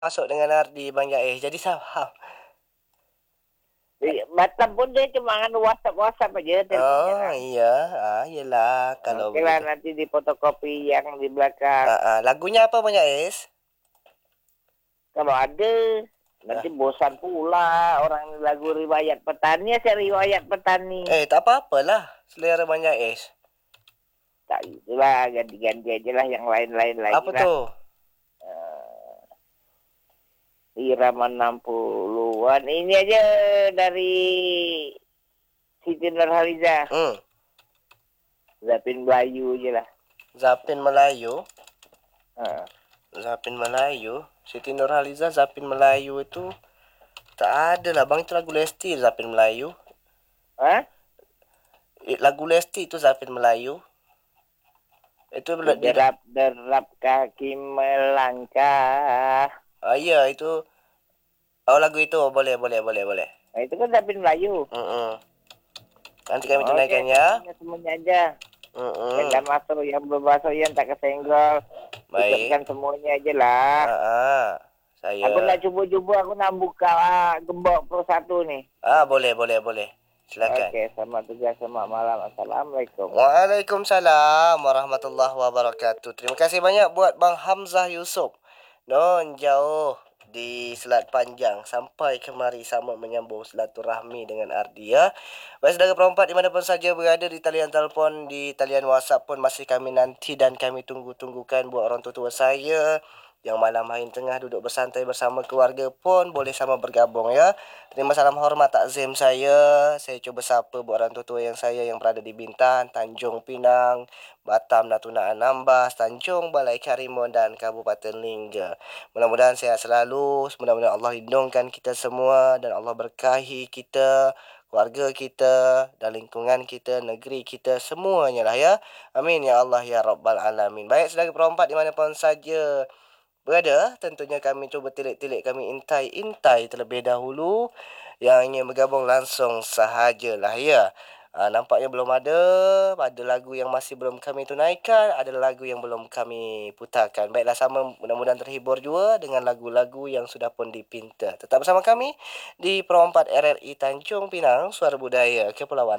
masuk dengan Ardi Bang Jais. Jadi sama. Batam pun dia cuma WhatsApp aja teleponnya Oh kan. iya, iyalah kalau Oke lah begitu. nanti di fotokopi yang di belakang. Lagunya apa Bang Jais? Kalau ada nanti Ah, bosan pula orang lagu riwayat petani saya riwayat petani. tak apa-apalah. Selera Bang Jais. Tak itulah ganti-ganti aja lah yang lain-lain lagi Apa lah. tuh? Irama 60-an. Ini aja dari Siti Nurhaliza. Hmm, Zapin Melayu aja lah. Zapin Melayu. Uh. Zapin Melayu. Siti Nurhaliza Zapin Melayu itu tak ada lah Bang, itu lagu Lesti Zapin Melayu. Hah? Lagu Lesti itu Zapin Melayu. Itu di Derap-derap kaki melangkah. iya itu. Oh lagu itu boleh boleh boleh boleh. Nah, itu kan Zapin Melayu. Nanti kami Oke, tunaikan ya. semuanya aja. Yang Mm-mm. gak masuk, yang belum masuk, yang tak kesenggol. Baik. Ikutkan semuanya aja lah. Aku Saya. nak cuba-cuba, aku nak buka gembok Pro 1 nih. Boleh boleh boleh. Silakan. Oke, selamat tugas, selamat malam. Assalamualaikum. Waalaikumsalam warahmatullahi wabarakatuh. Terima kasih banyak buat Bang Hamzah Yusof. Non jauh di Selat Panjang sampai kemari sama menyambung silaturahmi dengan Ardi ya. Baik saudara perempat dimanapun saja berada, di talian telefon, di talian WhatsApp pun masih kami nanti dan kami tunggu-tunggukan buat orang tua saya yang malam hari tengah duduk bersantai bersama keluarga pun boleh sama bergabung ya. Terima salam hormat takzim saya. Saya cuba sapa buat orang tua yang saya yang berada di Bintan, Tanjung Pinang, Batam, Natuna Anambas, Tanjung Balai Karimun dan Kabupaten Lingga. Mudah-mudahan sehat selalu. Mudah-mudahan Allah lindungkan kita semua dan Allah berkahi kita, keluarga kita dan lingkungan kita, negeri kita semuanya lah ya. Amin ya Allah ya Rabbal Alamin. Baik saudara perempat dimanapun saja berada, tentunya kami cuba tilik-tilik, kami intai-intai terlebih dahulu yang ingin bergabung langsung sahajalah ya. Nampaknya belum ada. Ada lagu yang masih belum kami tunaikan, ada lagu yang belum kami putarkan. Baiklah sama, mudah-mudahan terhibur juga dengan lagu-lagu yang sudah pun dipinta. Tetap bersama kami di Pro 4 RRI Tanjung Pinang, Suara Budaya Kepulauan